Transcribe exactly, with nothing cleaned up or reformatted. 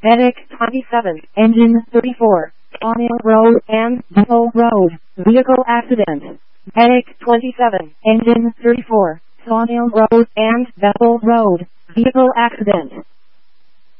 Medic twenty-seven, Engine thirty-four, Sawmill Road and Bethel Road, Vehicle Accident. Medic twenty-seven, Engine thirty-four, Sawmill Road and Bethel Road, Vehicle Accident.